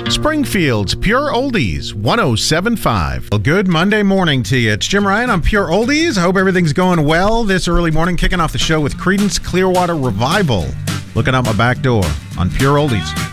Springfield's Pure Oldies 107.5. Well, good Monday morning to you. It's Jim Ryan on Pure Oldies. I hope everything's going well this early morning. Kicking off the show with Creedence Clearwater Revival. Looking out my back door on Pure Oldies.